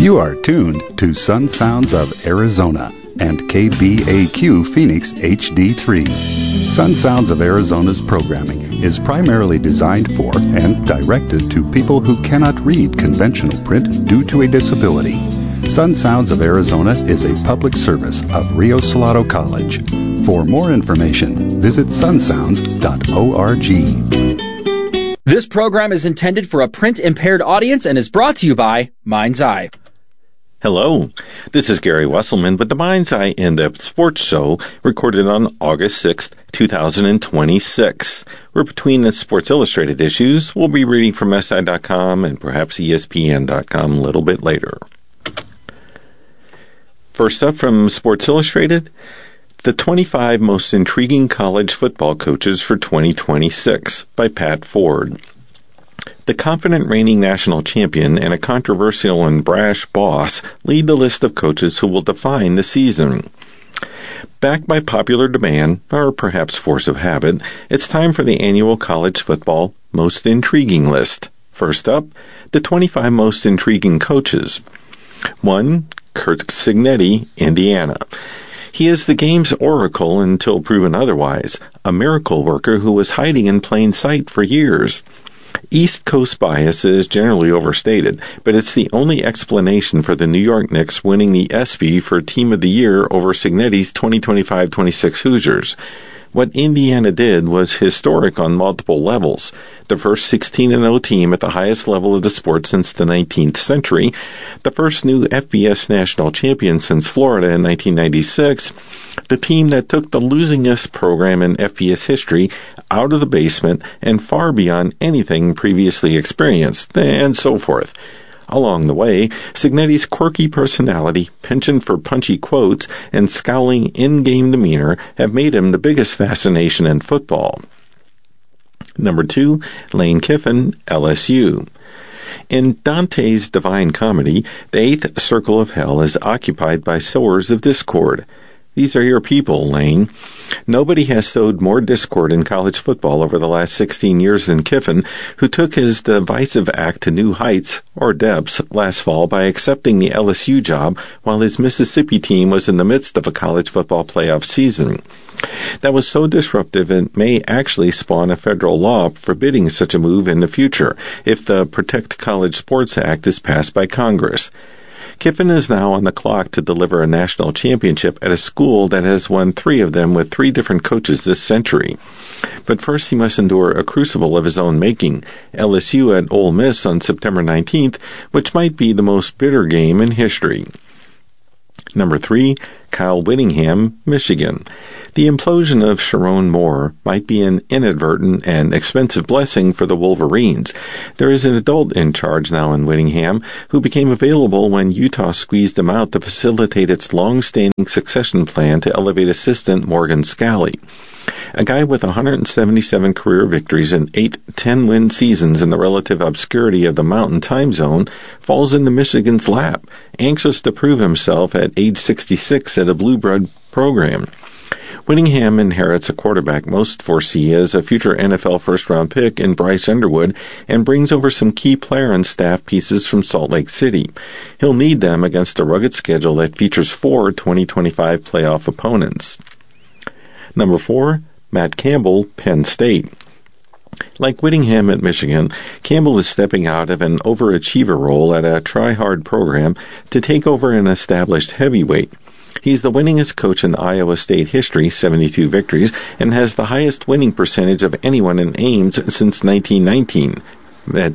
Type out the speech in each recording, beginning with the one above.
You are tuned to Sun Sounds of Arizona and KBAQ Phoenix HD3. Sun Sounds of Arizona's programming is primarily designed for and directed to people who cannot read conventional print due to a disability. Sun Sounds of Arizona is a public service of Rio Salado College. For more information, visit sunsounds.org. This program is intended for a print-impaired audience and is brought to you by Mind's Eye. Hello, this is Gary Wesselman with the Mind's Eye In-Depth Sports Show, recorded on August 6th, 2026. We're between the Sports Illustrated issues. We'll be reading from SI.com and perhaps ESPN.com a little bit later. First up from Sports Illustrated, the 25 Most Intriguing College Football Coaches for 2026 by Pat Ford. The confident reigning national champion and a controversial and brash boss lead the list of coaches who will define the season. Backed by popular demand, or perhaps force of habit, it's time for the annual college football Most Intriguing list. First up, the 25 Most Intriguing Coaches. 1. Curt Cignetti, Indiana. He is the game's oracle until proven otherwise, a miracle worker who was hiding in plain sight for years. East Coast bias is generally overstated, but it's the only explanation for the New York Knicks winning the ESPY for Team of the Year over Cignetti's 2025-26 Hoosiers. What Indiana did was historic on multiple levels. The first 16-0 team at the highest level of the sport since the 19th century, the first new FBS national champion since Florida in 1996, the team that took the losingest program in FBS history out of the basement and far beyond anything previously experienced, and so forth. Along the way, Cignetti's quirky personality, penchant for punchy quotes, and scowling in-game demeanor have made him the biggest fascination in football. Number 2, Lane Kiffin, LSU. In Dante's Divine Comedy, the eighth circle of hell is occupied by sowers of discord. These are your people, Lane. Nobody has sowed more discord in college football over the last 16 years than Kiffin, who took his divisive act to new heights, or depths, last fall by accepting the LSU job while his Mississippi team was in the midst of a college football playoff season. That was so disruptive it may actually spawn a federal law forbidding such a move in the future if the Protect College Sports Act is passed by Congress. Kiffin is now on the clock to deliver a national championship at a school that has won 3 of them with 3 different coaches this century. But first he must endure a crucible of his own making, LSU at Ole Miss on September 19th, which might be the most bitter game in history. Number 3, Kyle Whittingham, Michigan. The implosion of Sharon Moore might be an inadvertent and expensive blessing for the Wolverines. There is an adult in charge now in Whittingham who became available when Utah squeezed him out to facilitate its long-standing succession plan to elevate assistant Morgan Scalley. A guy with 177 career victories and 8 10-win seasons in the relative obscurity of the Mountain Time Zone falls into Michigan's lap, anxious to prove himself at age 66 at a Blue Blood program. Whittingham inherits a quarterback most foresee as a future NFL first-round pick in Bryce Underwood and brings over some key player and staff pieces from Salt Lake City. He'll need them against a rugged schedule that features 4 2025 playoff opponents. Number 4, Matt Campbell, Penn State. Like Whittingham at Michigan, Campbell is stepping out of an overachiever role at a try-hard program to take over an established heavyweight. He's the winningest coach in Iowa State history, 72 victories, and has the highest winning percentage of anyone in Ames since 1919, at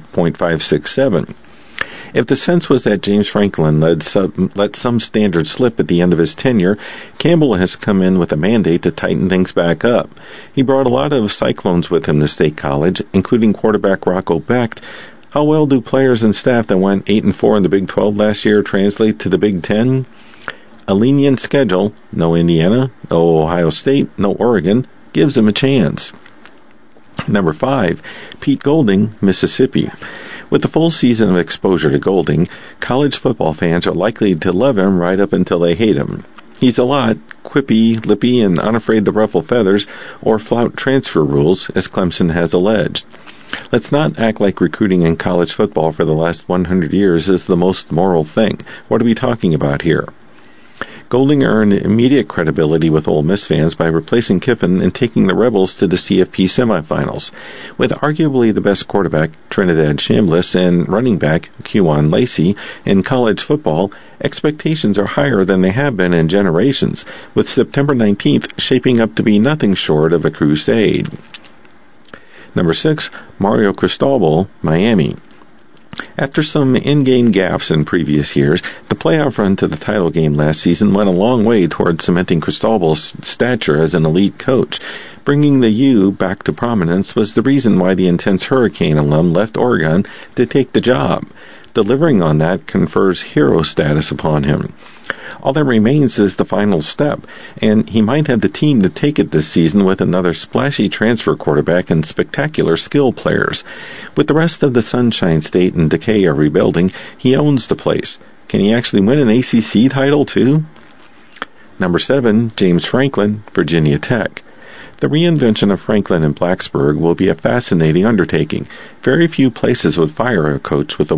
.567. If the sense was that James Franklin let some standards slip at the end of his tenure, Campbell has come in with a mandate to tighten things back up. He brought a lot of Cyclones with him to State College, including quarterback Rocco Becht. How well do players and staff that went 8-4 in the Big 12 last year translate to the Big 10? A lenient schedule, no Indiana, no Ohio State, no Oregon, gives him a chance. Number 5, Pete Golding, Mississippi. With the full season of exposure to Golding, college football fans are likely to love him right up until they hate him. He's a lot, quippy, lippy, and unafraid to ruffle feathers or flout transfer rules, as Clemson has alleged. Let's not act like recruiting in college football for the last 100 years is the most moral thing. What are we talking about here? Golding earned immediate credibility with Ole Miss fans by replacing Kiffin and taking the Rebels to the CFP semifinals. With arguably the best quarterback, Trinidad Chambliss, and running back, Kewan Lacey, in college football, expectations are higher than they have been in generations, with September 19th shaping up to be nothing short of a crusade. Number 6, Mario Cristobal, Miami. After some in-game gaffes in previous years, the playoff run to the title game last season went a long way toward cementing Cristobal's stature as an elite coach. Bringing the U back to prominence was the reason why the intense Hurricane alum left Oregon to take the job. Delivering on that confers hero status upon him. All that remains is the final step, and he might have the team to take it this season with another splashy transfer quarterback and spectacular skill players. With the rest of the Sunshine State and decay are rebuilding, he owns the place. Can he actually win an ACC title too? Number 7, James Franklin, Virginia Tech. The reinvention of Franklin and Blacksburg will be a fascinating undertaking. Very few places would fire a coach with a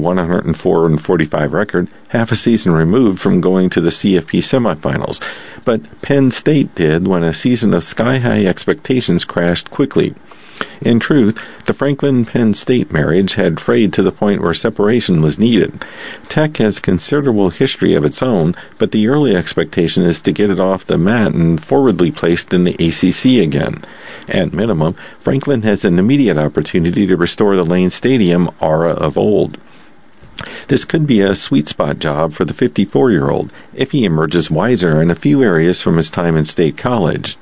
104-45 record, half a season removed from going to the CFP semifinals. But Penn State did when a season of sky-high expectations crashed quickly. In truth, the Franklin-Penn State marriage had frayed to the point where separation was needed. Tech has considerable history of its own, but the early expectation is to get it off the mat and forwardly placed in the ACC again. At minimum, Franklin has an immediate opportunity to restore the Lane Stadium aura of old. This could be a sweet spot job for the 54-year-old if he emerges wiser in a few areas from his time in State College.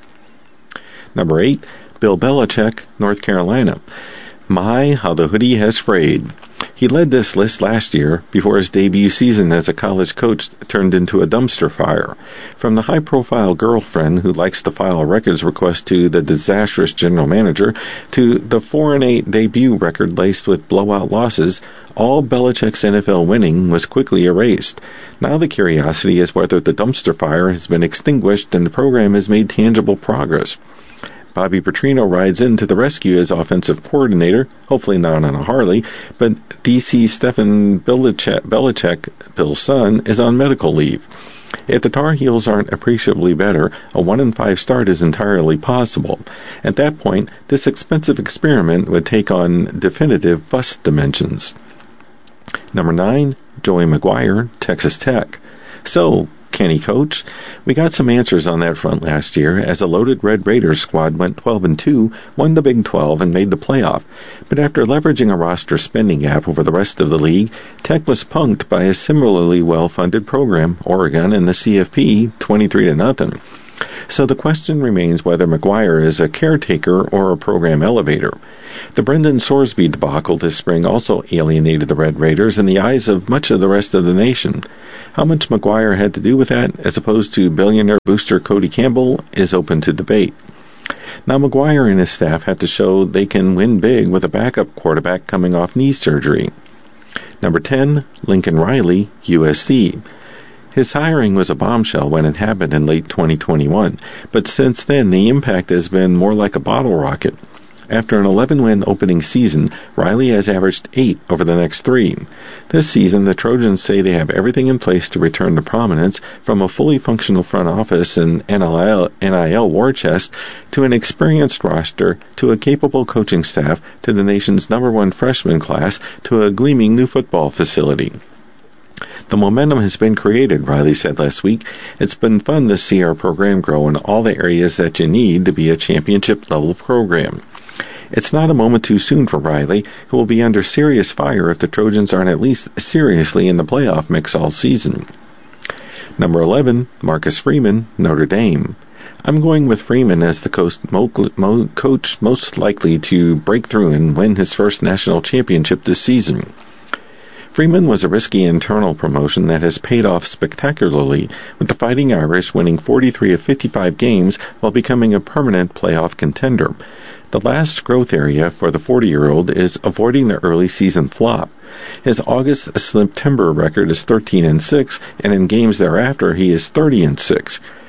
Number 8, Bill Belichick, North Carolina. My, how the hoodie has frayed. He led this list last year before his debut season as a college coach turned into a dumpster fire. From the high-profile girlfriend who likes to file a records request to the disastrous general manager to the 4-8 debut record laced with blowout losses, all Belichick's NFL winning was quickly erased. Now the curiosity is whether the dumpster fire has been extinguished and the program has made tangible progress. Bobby Petrino rides in to the rescue as offensive coordinator, hopefully not on a Harley, but DC Stephen Belichick, Bill's son, is on medical leave. If the Tar Heels aren't appreciably better, a 1-5 start is entirely possible. At that point, this expensive experiment would take on definitive bust dimensions. Number 9, Joey McGuire, Texas Tech. So, can he coach? We got some answers on that front last year as a loaded Red Raiders squad went 12-2, won the Big 12, and made the playoff. But after leveraging a roster spending gap over the rest of the league, Tech was punked by a similarly well-funded program, Oregon, and the CFP, 23-0. So the question remains whether McGuire is a caretaker or a program elevator. The Brendan Sorsby debacle this spring also alienated the Red Raiders in the eyes of much of the rest of the nation. How much McGuire had to do with that, as opposed to billionaire booster Cody Campbell, is open to debate. Now McGuire and his staff had to show they can win big with a backup quarterback coming off knee surgery. Number 10, Lincoln Riley, USC. His hiring was a bombshell when it happened in late 2021, but since then the impact has been more like a bottle rocket. After an 11-win opening season, Riley has averaged 8 over the next 3. This season, the Trojans say they have everything in place to return to prominence, from a fully functional front office and NIL war chest to an experienced roster to a capable coaching staff to the nation's #1 freshman class to a gleaming new football facility. The momentum has been created, Riley said last week. It's been fun to see our program grow in all the areas that you need to be a championship-level program. It's not a moment too soon for Riley, who will be under serious fire if the Trojans aren't at least seriously in the playoff mix all season. Number 11, Marcus Freeman, Notre Dame. I'm going with Freeman as the coach most likely to break through and win his first national championship this season. Freeman was a risky internal promotion that has paid off spectacularly, with the Fighting Irish winning 43 of 55 games while becoming a permanent playoff contender. The last growth area for the 40-year-old is avoiding the early season flop. His August-September record is 13-6, and in games thereafter he is 30-6.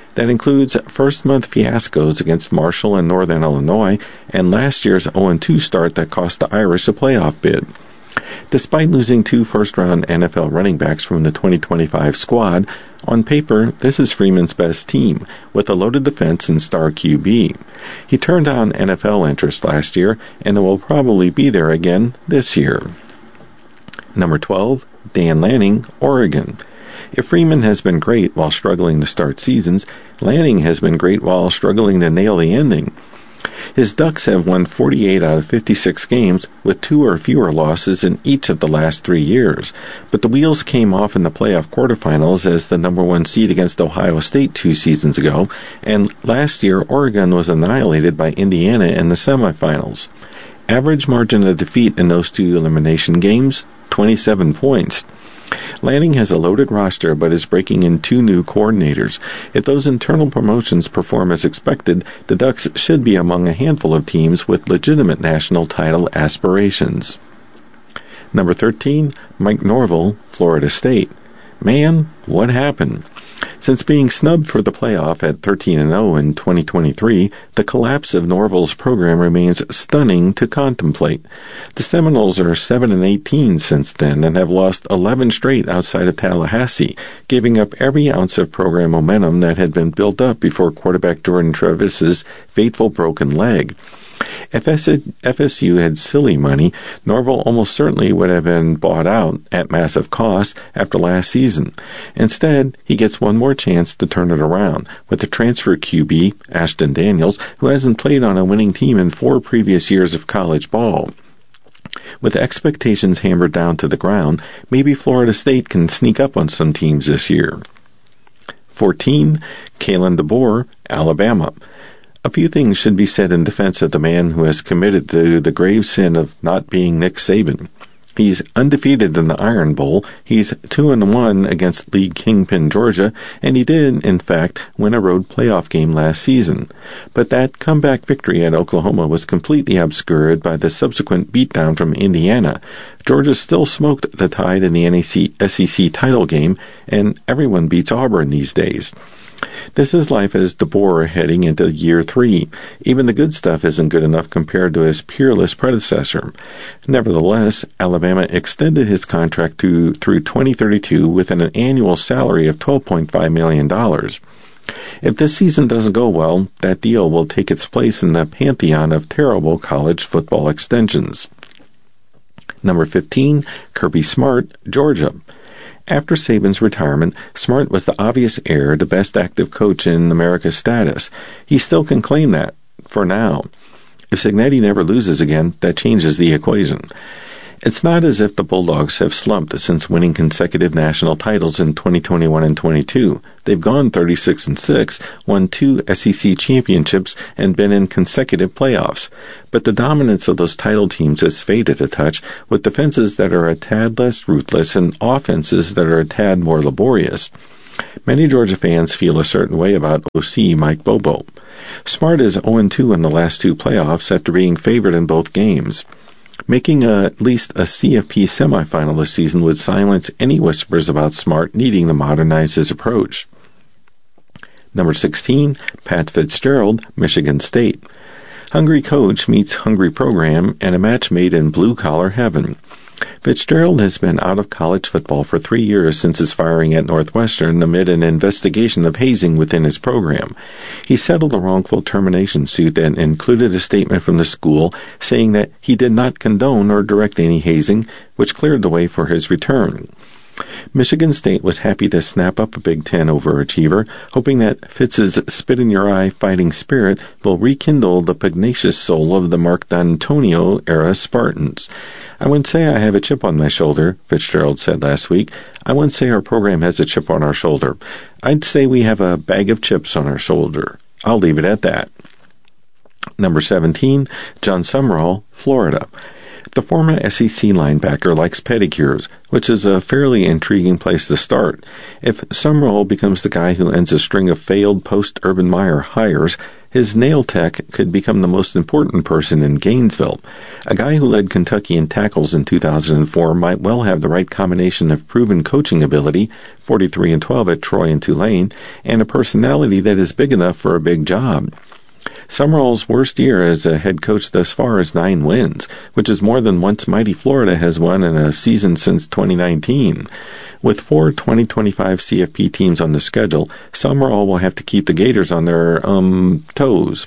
That includes first-month fiascos against Marshall and Northern Illinois and last year's 0-2 start that cost the Irish a playoff bid. Despite losing 2 first-round NFL running backs from the 2025 squad, on paper, this is Freeman's best team, with a loaded defense and star QB. He turned on NFL interest last year, and it will probably be there again this year. Number 12, Dan Lanning, Oregon. If Freeman has been great while struggling to start seasons, Lanning has been great while struggling to nail the ending. His Ducks have won 48 out of 56 games, with 2 or fewer losses in each of the last 3 years. But the wheels came off in the playoff quarterfinals as the number 1 seed against Ohio State 2 seasons ago, and last year Oregon was annihilated by Indiana in the semifinals. Average margin of defeat in those 2 elimination games, 27 points. Lanning has a loaded roster but is breaking in 2 new coordinators. If those internal promotions perform as expected, the Ducks should be among a handful of teams with legitimate national title aspirations. Number 13, Mike Norvell, Florida State. Man, what happened? Since being snubbed for the playoff at 13-0 in 2023, the collapse of Norvell's program remains stunning to contemplate. The Seminoles are 7-18 since then and have lost 11 straight outside of Tallahassee, giving up every ounce of program momentum that had been built up before quarterback Jordan Travis's fateful broken leg. If FSU had silly money, Norvell almost certainly would have been bought out at massive cost after last season. Instead, he gets one more chance to turn it around with the transfer QB, Ashton Daniels, who hasn't played on a winning team in 4 previous years of college ball. With expectations hammered down to the ground, maybe Florida State can sneak up on some teams this year. 14, Kalen DeBoer, Alabama. A few things should be said in defense of the man who has committed to the grave sin of not being Nick Saban. He's undefeated in the Iron Bowl, he's 2-1 against league kingpin Georgia, and he did, in fact, win a road playoff game last season. But that comeback victory at Oklahoma was completely obscured by the subsequent beatdown from Indiana. Georgia still smoked the Tide in the SEC title game, and everyone beats Auburn these days. This is life as DeBoer heading into year 3. Even the good stuff isn't good enough compared to his peerless predecessor. Nevertheless, Alabama extended his contract through 2032 with an annual salary of $12.5 million. If this season doesn't go well, that deal will take its place in the pantheon of terrible college football extensions. Number 15, Kirby Smart, Georgia. After Saban's retirement, Smart was the obvious heir to best active coach in America's status. He still can claim that, for now. If Cignetti never loses again, that changes the equation. It's not as if the Bulldogs have slumped since winning consecutive national titles in 2021 and 22. They've gone 36-6, won 2 SEC championships, and been in consecutive playoffs. But the dominance of those title teams has faded a touch, with defenses that are a tad less ruthless and offenses that are a tad more laborious. Many Georgia fans feel a certain way about OC Mike Bobo. Smart is 0-2 in the last 2 playoffs after being favored in both games. Making at least a CFP semifinal this season would silence any whispers about Smart needing to modernize his approach. Number 16, Pat Fitzgerald, Michigan State. Hungry coach meets hungry program and a match made in blue-collar heaven. Fitzgerald has been out of college football for 3 years since his firing at Northwestern amid an investigation of hazing within his program. He settled a wrongful termination suit that included a statement from the school saying that he did not condone or direct any hazing, which cleared the way for his return. Michigan State was happy to snap up a Big Ten overachiever, hoping that Fitz's spit-in-your-eye fighting spirit will rekindle the pugnacious soul of the Mark D'Antonio-era Spartans. I wouldn't say I have a chip on my shoulder, Fitzgerald said last week. I wouldn't say our program has a chip on our shoulder. I'd say we have a bag of chips on our shoulder. I'll leave it at that. Number 17, John Summerall, Florida. The former SEC linebacker likes pedicures, which is a fairly intriguing place to start. If Summerall becomes the guy who ends a string of failed post-Urban Meyer hires, his nail tech could become the most important person in Gainesville. A guy who led Kentucky in tackles in 2004 might well have the right combination of proven coaching ability, 43-12 at Troy and Tulane, and a personality that is big enough for a big job. Summerall's worst year as a head coach thus far is 9 wins, which is more than once mighty Florida has won in a season since 2019. With 4 2025 CFP teams on the schedule, Summerall will have to keep the Gators on their, toes.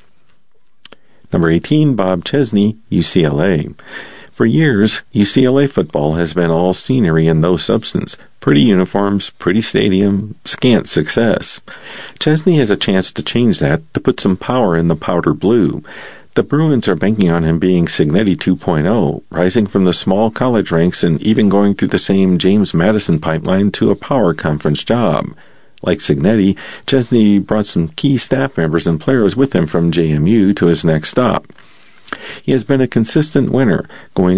Number 18, Bob Chesney, UCLA. For years, UCLA football has been all scenery and no substance. Pretty uniforms, pretty stadium, scant success. Chesney has a chance to change that, to put some power in the powder blue. The Bruins are banking on him being Cignetti 2.0, rising from the small college ranks and even going through the same James Madison pipeline to a power conference job. Like Cignetti, Chesney brought some key staff members and players with him from JMU to his next stop. He has been a consistent winner, going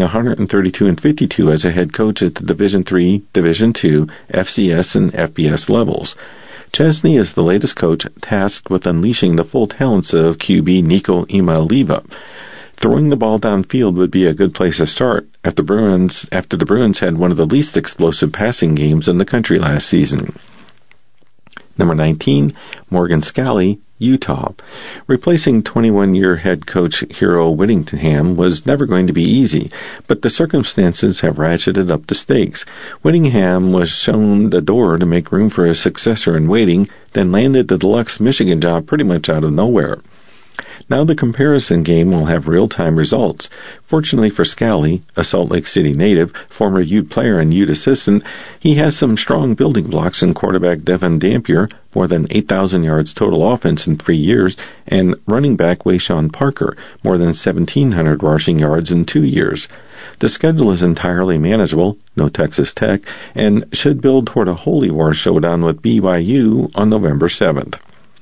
132-52 as a head coach at the Division III, Division II, FCS, and FBS levels. Chesney is the latest coach tasked with unleashing the full talents of QB Nico Imaliva. Throwing the ball downfield would be a good place to start after the Bruins had one of the least explosive passing games in the country last season. Number 19, Morgan Scalley, Utah. Replacing 21-year head coach Hero Whittingham was never going to be easy, but the circumstances have ratcheted up the stakes. Whittingham was shown the door to make room for a successor in waiting, then landed the deluxe Michigan job pretty much out of nowhere. Now the comparison game will have real-time results. Fortunately for Scalley, a Salt Lake City native, former Ute player and Ute assistant, he has some strong building blocks in quarterback Devin Dampier, more than 8,000 yards total offense in 3 years, and running back Wayshawn Parker, more than 1,700 rushing yards in 2 years. The schedule is entirely manageable, no Texas Tech, and should build toward a Holy War showdown with BYU on November 7th.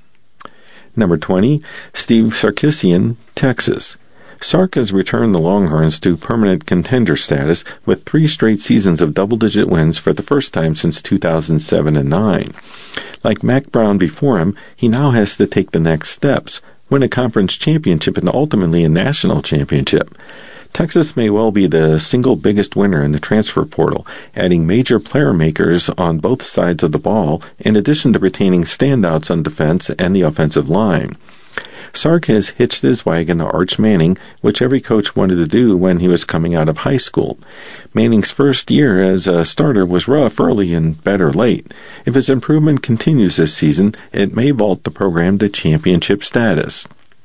Number 20, Steve Sarkisian, Texas. Sark has returned the Longhorns to permanent contender status with 3 straight seasons of double-digit wins for the first time since 2007 and 9. Like Mack Brown before him, he now has to take the next steps, win a conference championship and ultimately a national championship. Texas may well be the single biggest winner in the transfer portal, adding major player makers on both sides of the ball, in addition to retaining standouts on defense and the offensive line. Sark has hitched his wagon to Arch Manning, which every coach wanted to do when he was coming out of high school. Manning's first year as a starter was rough early and better late. If his improvement continues this season, it may vault the program to championship status.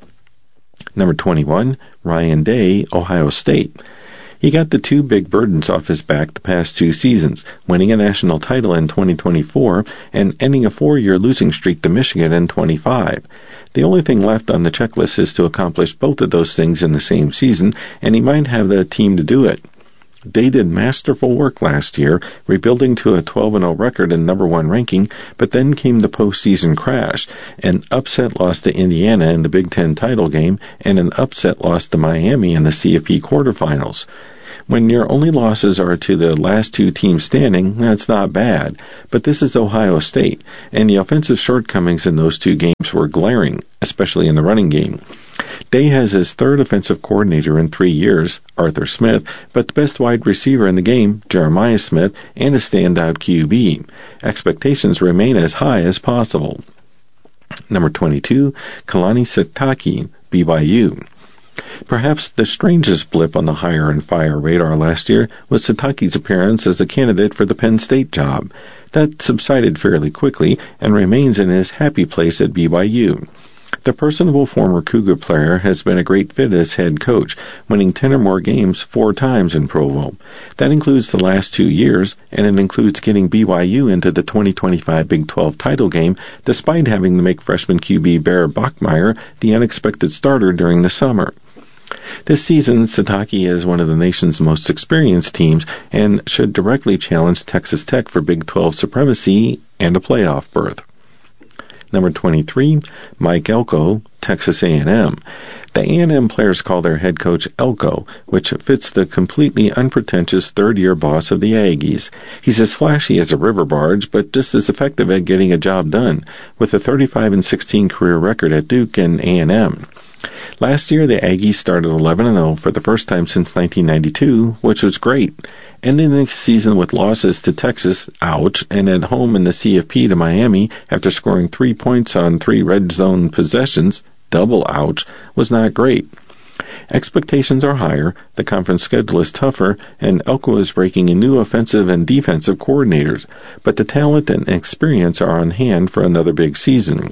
Number 21, Ryan Day, Ohio State. He got the 2 big burdens off his back the past 2 seasons, winning a national title in 2024 and ending a 4-year losing streak to Michigan in 25. The only thing left on the checklist is to accomplish both of those things in the same season, and he might have the team to do it. Day did masterful work last year, rebuilding to a 12-0 record and number 1 ranking, but then came the postseason crash, an upset loss to Indiana in the Big Ten title game, and an upset loss to Miami in the CFP quarterfinals. When your only losses are to the last 2 teams standing, that's not bad, but this is Ohio State, and the offensive shortcomings in those 2 games were glaring, especially in the running game. Day has his 3rd offensive coordinator in 3 years, Arthur Smith, but the best wide receiver in the game, Jeremiah Smith, and a standout QB. Expectations remain as high as possible. Number 22, Kalani Sitake, BYU. Perhaps the strangest blip on the hire and fire radar last year was Sitake's appearance as a candidate for the Penn State job. That subsided fairly quickly and remains in his happy place at BYU. The personable former Cougar player has been a great fit as head coach, winning 10 or more games 4 times in Provo. That includes the last 2 years, and it includes getting BYU into the 2025 Big 12 title game, despite having to make freshman QB Bear Bachmeier the unexpected starter during the summer. This season, Sitake is one of the nation's most experienced teams and should directly challenge Texas Tech for Big 12 supremacy and a playoff berth. Number 23, Mike Elko, Texas A&M. The A&M players call their head coach Elko, which fits the completely unpretentious third-year boss of the Aggies. He's as flashy as a river barge, but just as effective at getting a job done, with a 35-16 career record at Duke and A&M. Last year, the Aggies started 11-0 for the first time since 1992, which was great, ending the season with losses to Texas, ouch, and at home in the CFP to Miami after scoring 3 points on 3 red zone possessions, double ouch, was not great. Expectations are higher, the conference schedule is tougher, and Elko is breaking in new offensive and defensive coordinators, but the talent and experience are on hand for another big season.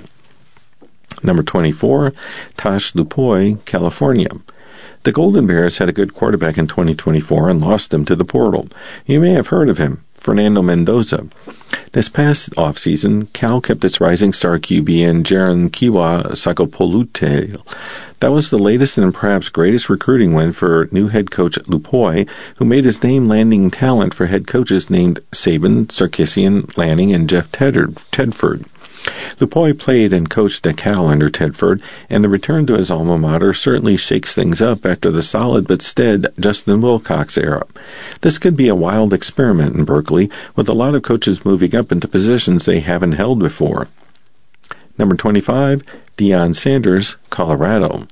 Number 24, Tosh Lupoy, California. The Golden Bears had a good quarterback in 2024 and lost him to the portal. You may have heard of him, Fernando Mendoza. This past offseason, Cal kept its rising star QB in Jaron Kiwa Sakopolute. That was the latest and perhaps greatest recruiting win for new head coach Lupoy, who made his name landing talent for head coaches named Saban, Sarkisian, Lanning, and Jeff Tedford. Lupoy played and coached at Cal under Tedford, and the return to his alma mater certainly shakes things up after the solid but steady Justin Wilcox era. This could be a wild experiment in Berkeley, with a lot of coaches moving up into positions they haven't held before. Number 25, Deion Sanders, Colorado.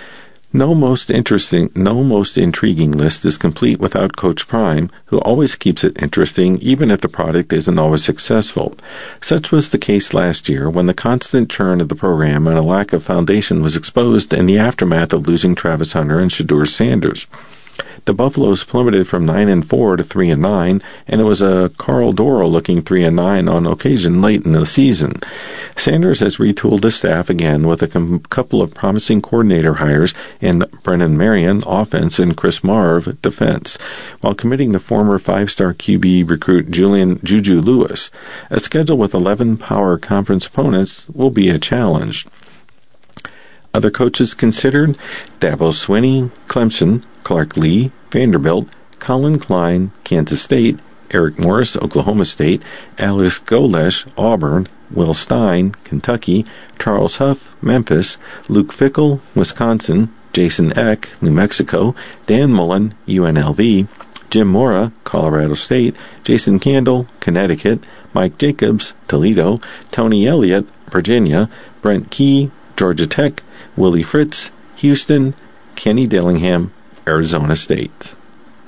No most intriguing list is complete without Coach Prime, who always keeps it interesting even if the product isn't always successful. Such was the case last year when the constant churn of the program and a lack of foundation was exposed in the aftermath of losing Travis Hunter and Shedeur Sanders. The Buffaloes plummeted from 9-4 to 3-9, and it was a Carl Doro-looking 3-9 on occasion late in the season. Sanders has retooled the staff again with a couple of promising coordinator hires in Brennan Marion, offense, and Chris Marv, defense, while committing the former 5-star QB recruit Juju Lewis. A schedule with 11 power conference opponents will be a challenge. Other coaches considered: Dabo Swinney, Clemson; Clark Lee, Vanderbilt; Colin Klein, Kansas State; Eric Morris, Oklahoma State; Alex Golesh, Auburn; Will Stein, Kentucky; Charles Huff, Memphis; Luke Fickell, Wisconsin; Jason Eck, New Mexico; Dan Mullen, UNLV; Jim Mora, Colorado State; Jason Candle, Connecticut; Mike Jacobs, Toledo; Tony Elliott, Virginia; Brent Key, Georgia Tech; Willie Fritz, Houston; Kenny Dillingham, Arizona State.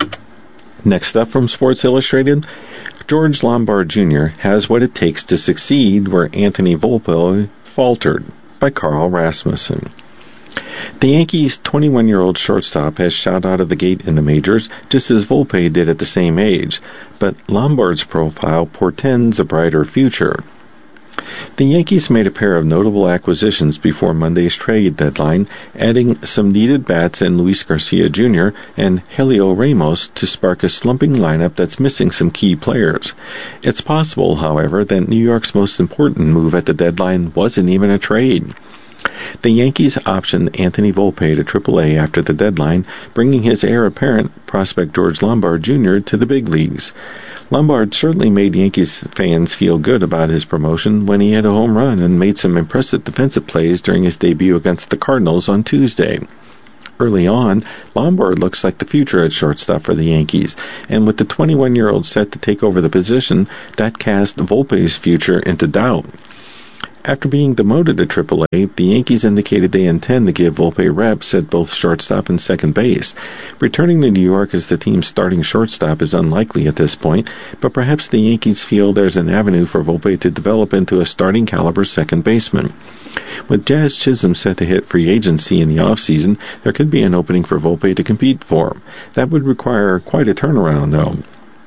Next up from Sports Illustrated, George Lombard Jr. has what it takes to succeed where Anthony Volpe faltered, by Carl Rasmussen. The Yankees' 21-year-old shortstop has shot out of the gate in the majors, just as Volpe did at the same age, but Lombard's profile portends a brighter future. The Yankees made a pair of notable acquisitions before Monday's trade deadline, adding some needed bats in Luis Garcia Jr. and Helio Ramos to spark a slumping lineup that's missing some key players. It's possible, however, that New York's most important move at the deadline wasn't even a trade. The Yankees optioned Anthony Volpe to AAA after the deadline, bringing his heir apparent, prospect George Lombard Jr., to the big leagues. Lombard certainly made Yankees fans feel good about his promotion when he hit a home run and made some impressive defensive plays during his debut against the Cardinals on Tuesday. Early on, Lombard looks like the future at shortstop for the Yankees, and with the 21-year-old set to take over the position, that cast Volpe's future into doubt. After being demoted to AAA, the Yankees indicated they intend to give Volpe reps at both shortstop and second base. Returning to New York as the team's starting shortstop is unlikely at this point, but perhaps the Yankees feel there's an avenue for Volpe to develop into a starting caliber second baseman. With Jazz Chisholm set to hit free agency in the offseason, there could be an opening for Volpe to compete for him. That would require quite a turnaround, though.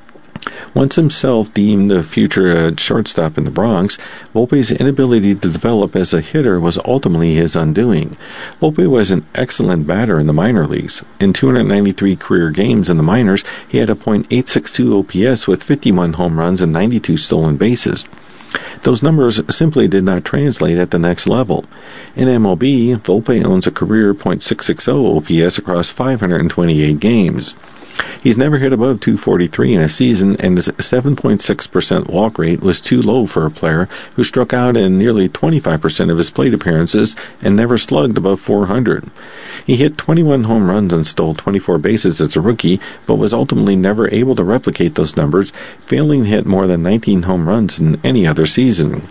Once himself deemed the future shortstop in the Bronx, Volpe's inability to develop as a hitter was ultimately his undoing. Volpe was an excellent batter in the minor leagues. In 293 career games in the minors, he had a .862 OPS with 51 home runs and 92 stolen bases. Those numbers simply did not translate at the next level. In MLB, Volpe owns a career .660 OPS across 528 games. He's never hit above .243 in a season, and his 7.6% walk rate was too low for a player who struck out in nearly 25% of his plate appearances and never slugged above .400. He hit 21 home runs and stole 24 bases as a rookie, but was ultimately never able to replicate those numbers, failing to hit more than 19 home runs in any other season.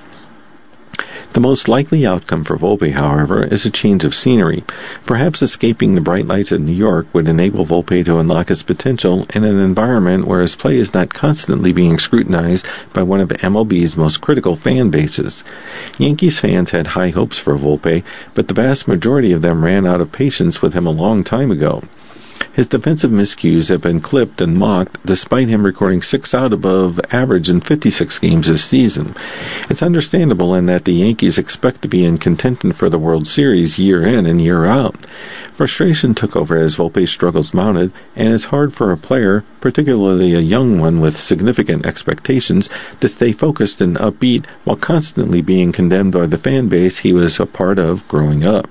The most likely outcome for Volpe, however, is a change of scenery. Perhaps escaping the bright lights of New York would enable Volpe to unlock his potential in an environment where his play is not constantly being scrutinized by one of MLB's most critical fan bases. Yankees fans had high hopes for Volpe, but the vast majority of them ran out of patience with him a long time ago. His defensive miscues have been clipped and mocked, despite him recording 6 out above average in 56 games this season. It's understandable in that the Yankees expect to be in contention for the World Series year in and year out. Frustration took over as Volpe's struggles mounted, and it's hard for a player, particularly a young one with significant expectations, to stay focused and upbeat while constantly being condemned by the fan base he was a part of growing up.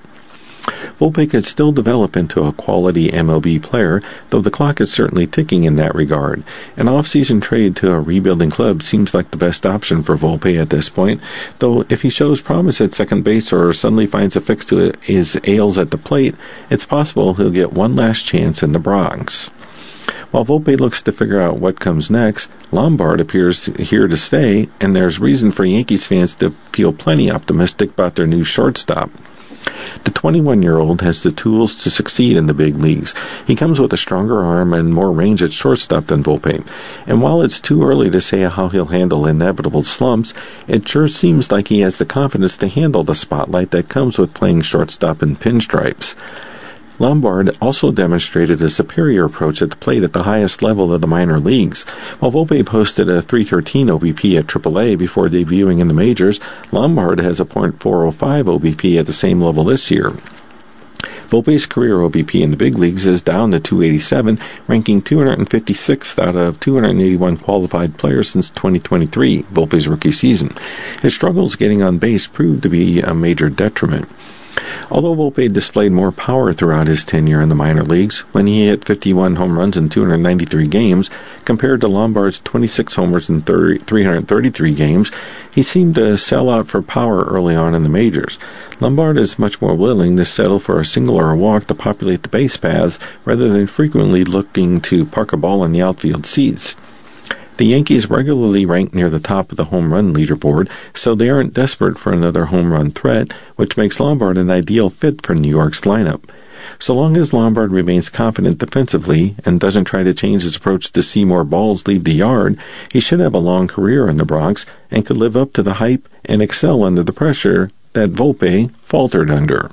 Volpe could still develop into a quality MLB player, though the clock is certainly ticking in that regard. An off-season trade to a rebuilding club seems like the best option for Volpe at this point, though if he shows promise at second base or suddenly finds a fix to his ails at the plate, it's possible he'll get one last chance in the Bronx. While Volpe looks to figure out what comes next, Lombard appears here to stay, and there's reason for Yankees fans to feel plenty optimistic about their new shortstop. The 21-year-old has the tools to succeed in the big leagues. He comes with a stronger arm and more range at shortstop than Volpe. And while it's too early to say how he'll handle inevitable slumps, it sure seems like he has the confidence to handle the spotlight that comes with playing shortstop in pinstripes. Lombard also demonstrated a superior approach at the plate at the highest level of the minor leagues. While Volpe posted a .313 OBP at AAA before debuting in the majors, Lombard has a .405 OBP at the same level this year. Volpe's career OBP in the big leagues is down to .287, ranking 256th out of 281 qualified players since 2023, Volpe's rookie season. His struggles getting on base proved to be a major detriment. Although Volpe displayed more power throughout his tenure in the minor leagues, when he hit 51 home runs in 293 games, compared to Lombard's 26 homers in 333 games, he seemed to sell out for power early on in the majors. Lombard is much more willing to settle for a single or a walk to populate the base paths, rather than frequently looking to park a ball in the outfield seats. The Yankees regularly rank near the top of the home run leaderboard, so they aren't desperate for another home run threat, which makes Lombard an ideal fit for New York's lineup. So long as Lombard remains confident defensively and doesn't try to change his approach to see more balls leave the yard, he should have a long career in the Bronx and could live up to the hype and excel under the pressure that Volpe faltered under.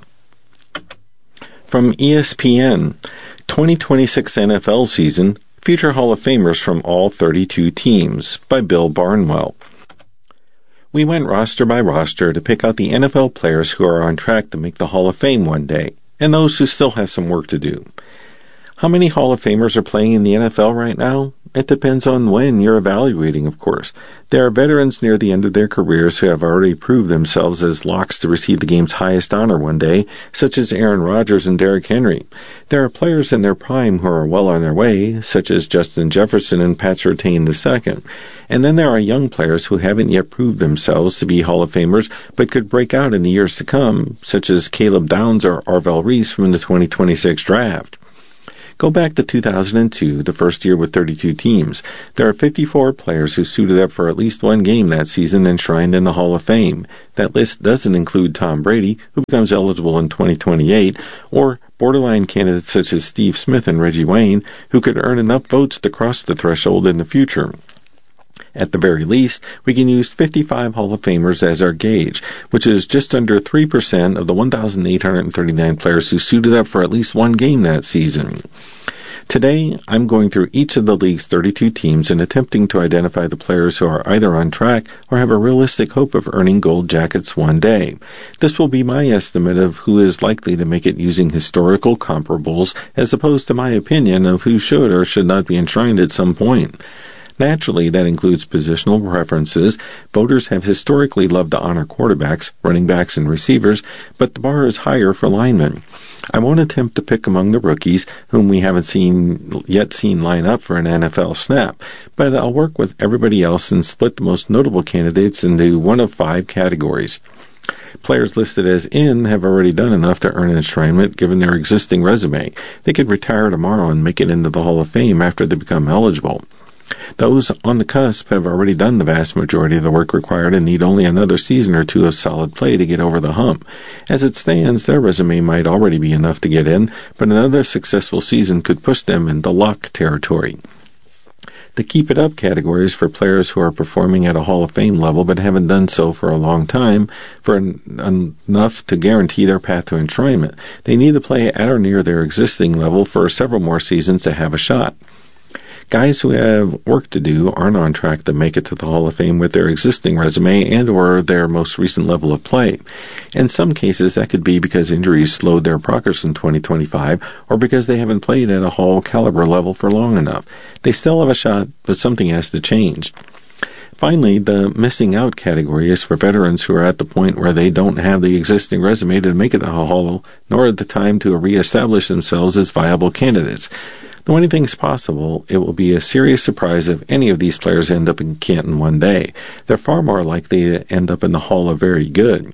From ESPN, 2026 NFL season, Future Hall of Famers from all 32 teams, by Bill Barnwell. We went roster by roster to pick out the NFL players who are on track to make the Hall of Fame one day, and those who still have some work to do. How many Hall of Famers are playing in the NFL right now? It depends on when you're evaluating, of course. There are veterans near the end of their careers who have already proved themselves as locks to receive the game's highest honor one day, such as Aaron Rodgers and Derrick Henry. There are players in their prime who are well on their way, such as Justin Jefferson and Pat Surtain II. And then there are young players who haven't yet proved themselves to be Hall of Famers, but could break out in the years to come, such as Caleb Downs or Arvell Reese from the 2026 draft. Go back to 2002, the first year with 32 teams. There are 54 players who suited up for at least one game that season enshrined in the Hall of Fame. That list doesn't include Tom Brady, who becomes eligible in 2028, or borderline candidates such as Steve Smith and Reggie Wayne, who could earn enough votes to cross the threshold in the future. At the very least, we can use 55 Hall of Famers as our gauge, which is just under 3% of the 1,839 players who suited up for at least one game that season. Today, I'm going through each of the league's 32 teams and attempting to identify the players who are either on track or have a realistic hope of earning gold jackets one day. This will be my estimate of who is likely to make it using historical comparables, as opposed to my opinion of who should or should not be enshrined at some point. Naturally, that includes positional preferences. Voters have historically loved to honor quarterbacks, running backs, and receivers, but the bar is higher for linemen. I won't attempt to pick among the rookies, whom we haven't yet seen line up for an NFL snap, but I'll work with everybody else and split the most notable candidates into one of 5 categories. Players listed as in have already done enough to earn an enshrinement given their existing resume. They could retire tomorrow and make it into the Hall of Fame after they become eligible. Those on the cusp have already done the vast majority of the work required and need only another season or 2 of solid play to get over the hump. As it stands, their resume might already be enough to get in, but another successful season could push them into lock territory. The Keep It Up category is for players who are performing at a Hall of Fame level but haven't done so for a long time for enough to guarantee their path to enshrinement. They need to play at or near their existing level for several more seasons to have a shot. Guys who have work to do aren't on track to make it to the Hall of Fame with their existing resume and or their most recent level of play. In some cases, that could be because injuries slowed their progress in 2025 or because they haven't played at a Hall caliber level for long enough. They still have a shot, but something has to change. Finally, the missing out category is for veterans who are at the point where they don't have the existing resume to make it to the Hall, nor the time to reestablish themselves as viable candidates. Though anything's possible, it will be a serious surprise if any of these players end up in Canton one day. They're far more likely to end up in the Hall of Very Good.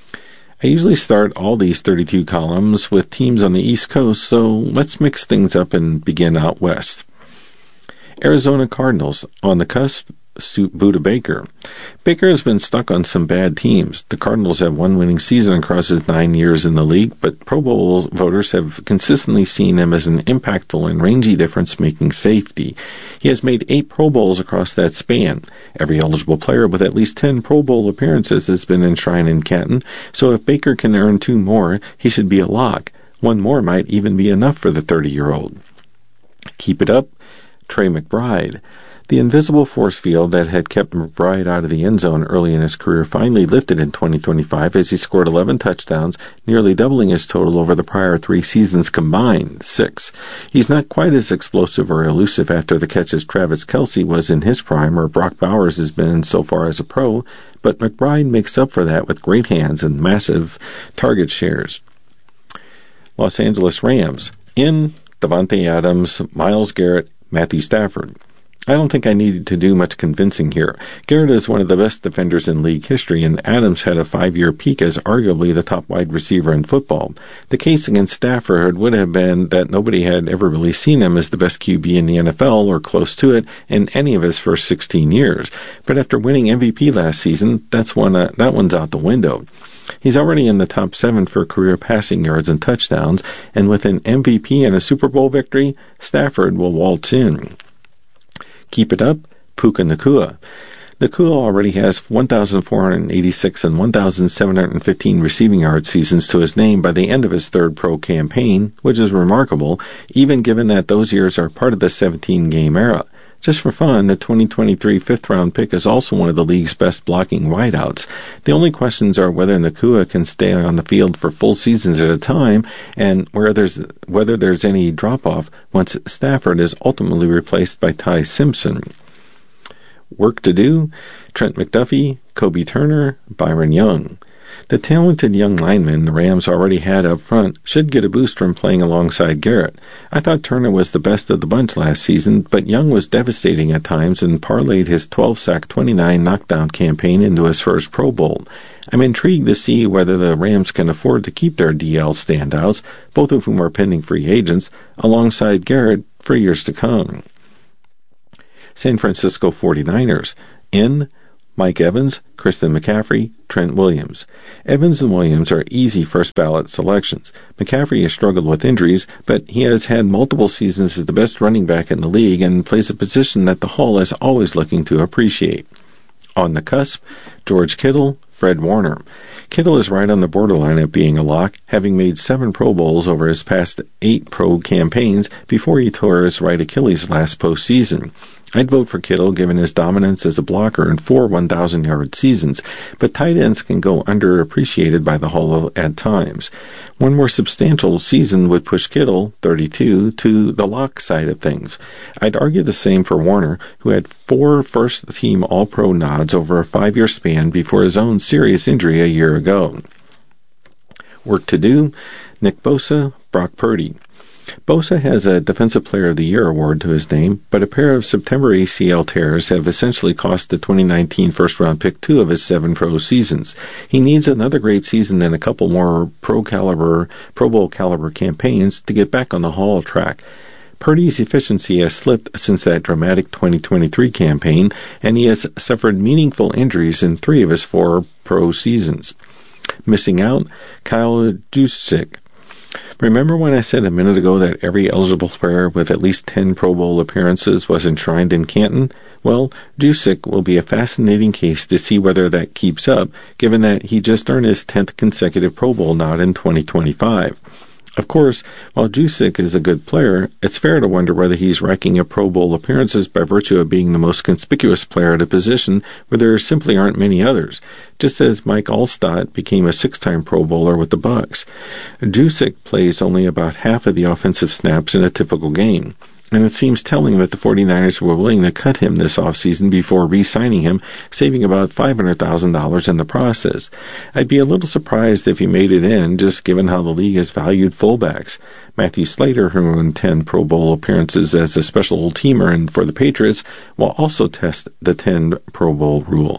I usually start all these 32 columns with teams on the East Coast, so let's mix things up and begin out west. Arizona Cardinals, on the cusp, Buda Baker. Baker has been stuck on some bad teams. The Cardinals have one winning season across his 9 years in the league, but Pro Bowl voters have consistently seen him as an impactful and rangy difference-making safety. He has made 8 Pro Bowls across that span. Every eligible player with at least 10 Pro Bowl appearances has been enshrined in Canton, so if Baker can earn 2 more, he should be a lock. 1 more might even be enough for the 30-year-old. Keep It Up, Trey McBride. The invisible force field that had kept McBride out of the end zone early in his career finally lifted in 2025 as he scored 11 touchdowns, nearly doubling his total over the prior 3 seasons combined, 6. He's not quite as explosive or elusive after the catch as Travis Kelce was in his prime or Brock Bowers has been so far as a pro, but McBride makes up for that with great hands and massive target shares. Los Angeles Rams. In Davante Adams, Myles Garrett, Matthew Stafford. I don't think I needed to do much convincing here. Garrett is one of the best defenders in league history, and Adams had a 5-year peak as arguably the top wide receiver in football. The case against Stafford would have been that nobody had ever really seen him as the best QB in the NFL or close to it in any of his first 16 years. But after winning MVP last season, that one's out the window. He's already in the top 7 for career passing yards and touchdowns, and with an MVP and a Super Bowl victory, Stafford will waltz in. Keep It Up, Puka Nacua. Nacua already has 1,486 and 1,715 receiving yard seasons to his name by the end of his 3rd pro campaign, which is remarkable, even given that those years are part of the 17-game era. Just for fun, the 2023 5th-round pick is also one of the league's best blocking wideouts. The only questions are whether Nacua can stay on the field for full seasons at a time, and whether there's any drop-off once Stafford is ultimately replaced by Ty Simpson. Work to do, Trent McDuffie, Kobe Turner, Byron Young. The talented young lineman the Rams already had up front should get a boost from playing alongside Garrett. I thought Turner was the best of the bunch last season, but Young was devastating at times and parlayed his 12-sack, 29 knockdown campaign into his first Pro Bowl. I'm intrigued to see whether the Rams can afford to keep their DL standouts, both of whom are pending free agents, alongside Garrett for years to come. San Francisco 49ers. In Mike Evans, Christian McCaffrey, Trent Williams. Evans and Williams are easy first-ballot selections. McCaffrey has struggled with injuries, but he has had multiple seasons as the best running back in the league and plays a position that the Hall is always looking to appreciate. On the cusp, George Kittle, Fred Warner. Kittle is right on the borderline of being a lock, having made 7 Pro Bowls over his past 8 pro campaigns before he tore his right Achilles last postseason. I'd vote for Kittle given his dominance as a blocker in 4 1,000-yard seasons, but tight ends can go underappreciated by the Hall at times. One more substantial season would push Kittle, 32, to the lock side of things. I'd argue the same for Warner, who had 4 first-team All-Pro nods over a 5-year span before his own serious injury a year ago. Work to do, Nick Bosa, Brock Purdy. Bosa has a Defensive Player of the Year award to his name, but a pair of September ACL tears have essentially cost the 2019 first-round pick 2 of his 7 pro seasons. He needs another great season and a couple more Pro Bowl caliber campaigns to get back on the Hall track. Purdy's efficiency has slipped since that dramatic 2023 campaign, and he has suffered meaningful injuries in 3 of his 4 pro seasons. Missing out, Kyle Juszczyk. Remember when I said a minute ago that every eligible player with at least 10 Pro Bowl appearances was enshrined in Canton? Well, Juszczyk will be a fascinating case to see whether that keeps up, given that he just earned his 10th consecutive Pro Bowl nod in 2025. Of course, while Juszczyk is a good player, it's fair to wonder whether he's racking up Pro Bowl appearances by virtue of being the most conspicuous player at a position where there simply aren't many others, just as Mike Alstott became a 6-time Pro Bowler with the Bucs. Juszczyk plays only about half of the offensive snaps in a typical game, and it seems telling that the 49ers were willing to cut him this offseason before re-signing him, saving about $500,000 in the process. I'd be a little surprised if he made it in, just given how the league has valued fullbacks. Matthew Slater, who earned 10 Pro Bowl appearances as a special teamer and for the Patriots, will also test the 10 Pro Bowl rule.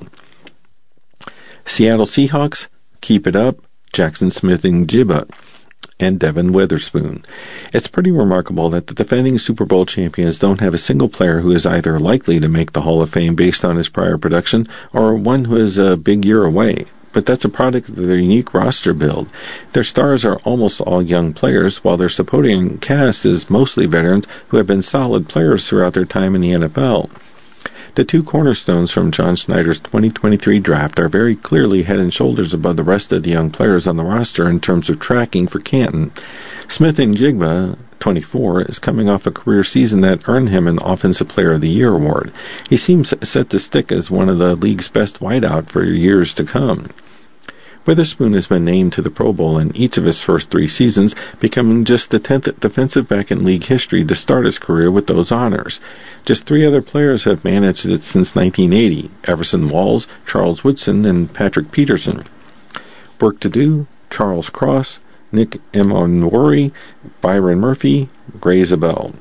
Seattle Seahawks, keep it up, Jackson Smith-Njigba and Devin Witherspoon. It's pretty remarkable that the defending Super Bowl champions don't have a single player who is either likely to make the Hall of Fame based on his prior production or one who is a big year away. But that's a product of their unique roster build. Their stars are almost all young players, while their supporting cast is mostly veterans who have been solid players throughout their time in the NFL. The 2 cornerstones from John Schneider's 2023 draft are very clearly head and shoulders above the rest of the young players on the roster in terms of tracking for Canton. Smith-Njigba, 24, is coming off a career season that earned him an Offensive Player of the Year award. He seems set to stick as one of the league's best wideout for years to come. Witherspoon has been named to the Pro Bowl in each of his first 3 seasons, becoming just the 10th defensive back in league history to start his career with those honors. Just 3 other players have managed it since 1980, Everson Walls, Charles Woodson, and Patrick Peterson. Work to do, Charles Cross, Nick Emmanwori, Byron Murphy, Gray Zabel.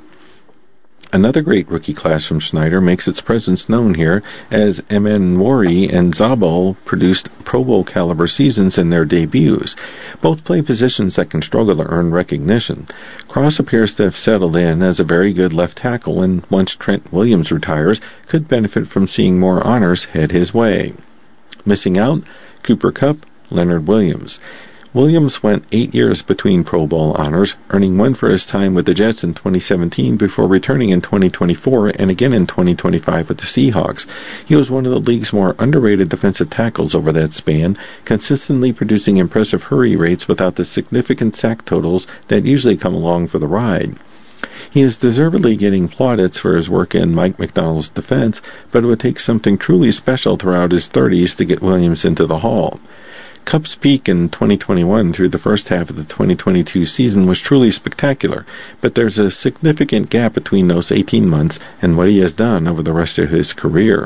Another great rookie class from Schneider makes its presence known here, as Emmanwori and Zabel produced Pro Bowl caliber seasons in their debuts. Both play positions that can struggle to earn recognition. Cross appears to have settled in as a very good left tackle, and once Trent Williams retires, could benefit from seeing more honors head his way. Missing out, Cooper Kupp, Leonard Williams. Williams went 8 years between Pro Bowl honors, earning 1 for his time with the Jets in 2017 before returning in 2024 and again in 2025 with the Seahawks. He was one of the league's more underrated defensive tackles over that span, consistently producing impressive hurry rates without the significant sack totals that usually come along for the ride. He is deservedly getting plaudits for his work in Mike Macdonald's defense, but it would take something truly special throughout his 30s to get Williams into the Hall. Kupp's peak in 2021 through the first half of the 2022 season was truly spectacular, but there's a significant gap between those 18 months and what he has done over the rest of his career.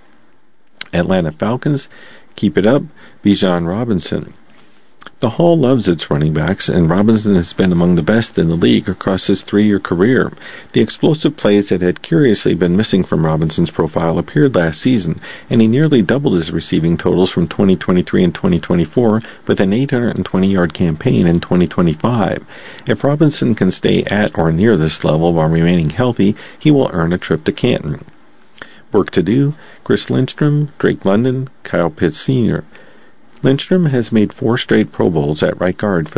Atlanta Falcons, keep it up, Bijan Robinson. The Hall loves its running backs, and Robinson has been among the best in the league across his 3-year career. The explosive plays that had curiously been missing from Robinson's profile appeared last season, and he nearly doubled his receiving totals from 2023 and 2024 with an 820-yard campaign in 2025. If Robinson can stay at or near this level while remaining healthy, he will earn a trip to Canton. Work to do, Chris Lindstrom, Drake London, Kyle Pitts Sr. Lindstrom has made 4 straight Pro Bowls at right guard for